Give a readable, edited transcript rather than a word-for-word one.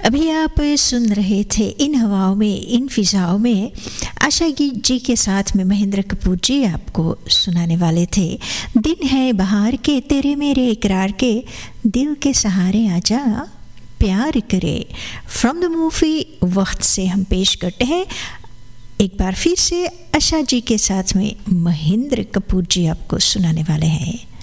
अभी आप सुन रहे थे इन हवाओं में इन फिजाओं में, आशा जी के साथ में महेंद्र कपूर जी आपको सुनाने वाले थे। दिन है बहार के तेरे मेरे इकरार के, दिल के सहारे आजा प्यार करे। फ्रॉम द मूवी वक्त से हम पेश करते हैं एक बार फिर से आशा जी के साथ में महेंद्र कपूर जी आपको सुनाने वाले हैं।